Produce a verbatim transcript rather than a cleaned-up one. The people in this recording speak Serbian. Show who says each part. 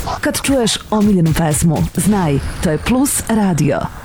Speaker 1: Kad čuješ omiljenu pesmu, znaj, to je Plus Radio.